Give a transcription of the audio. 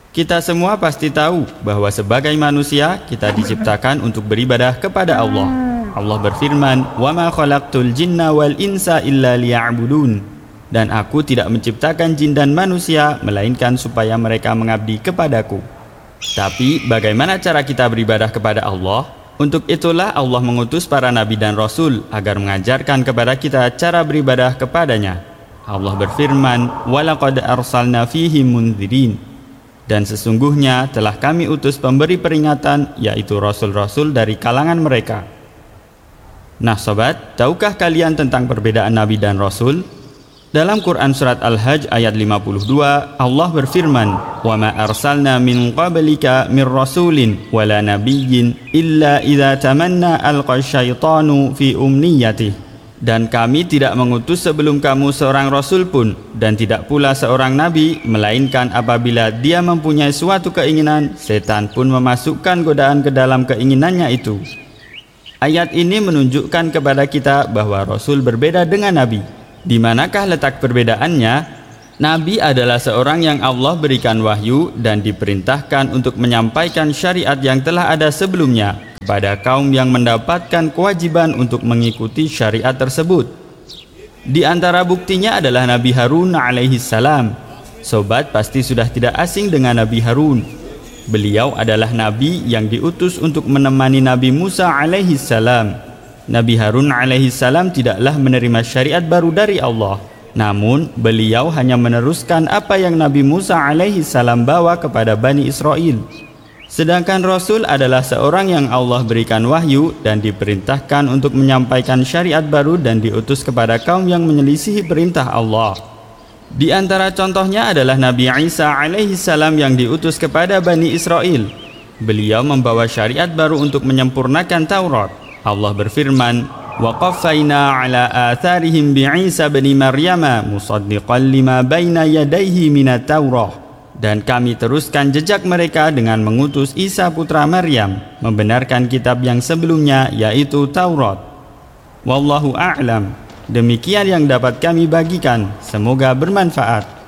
Kita semua pasti tahu bahwa sebagai manusia kita diciptakan untuk beribadah kepada Allah. Allah berfirman, "Wa ma khalaqtul jinna wal insa illa liya'budun." Dan aku tidak menciptakan jin dan manusia melainkan supaya mereka mengabdi kepadaku. Tapi bagaimana cara kita beribadah kepada Allah? Untuk itulah Allah mengutus para nabi dan rasul agar mengajarkan kepada kita cara beribadah kepadanya. Allah berfirman, "Walaqad arsalna fihim mundzirin." Dan sesungguhnya telah kami utus pemberi peringatan, yaitu rasul-rasul dari kalangan mereka. Nah sobat, tahukah kalian tentang perbedaan nabi dan rasul? Dalam Quran surat Al-Hajj ayat 52, Allah berfirman, "Wa ma arsalna min qablika min rasulin wala nabiyyin illa idza tamanna alqa syaitanu fi umniyatihi." Dan kami tidak mengutus sebelum kamu seorang rasul pun, dan tidak pula seorang nabi, melainkan apabila dia mempunyai suatu keinginan, setan pun memasukkan godaan ke dalam keinginannya itu. Ayat ini menunjukkan kepada kita bahwa rasul berbeda dengan nabi. Di manakah letak perbedaannya? Nabi adalah seorang yang Allah berikan wahyu dan diperintahkan untuk menyampaikan syariat yang telah ada sebelumnya kepada kaum yang mendapatkan kewajiban untuk mengikuti syariat tersebut. Di antara buktinya adalah Nabi Harun alaihi salam. Sobat pasti sudah tidak asing dengan Nabi Harun. Beliau adalah nabi yang diutus untuk menemani Nabi Musa alaihi salam. Nabi Harun alaihi salam tidaklah menerima syariat baru dari Allah, namun beliau hanya meneruskan apa yang Nabi Musa alaihi salam bawa kepada Bani Israel. Sedangkan Rasul adalah seorang yang Allah berikan wahyu dan diperintahkan untuk menyampaikan syariat baru dan diutus kepada kaum yang menyelisihi perintah Allah. Di antara contohnya adalah Nabi Isa alaihi salam yang diutus kepada Bani Israel. Beliau membawa syariat baru untuk menyempurnakan Taurat. Allah berfirman, "Wa qaffayna ala atharihim bi'Isa bin Maryam musaddiqan lima baina yadayhi minat Taurah." Dan kami teruskan jejak mereka dengan mengutus Isa putra Maryam, membenarkan kitab yang sebelumnya yaitu Taurat. Wallahu a'lam. Demikian yang dapat kami bagikan, semoga bermanfaat.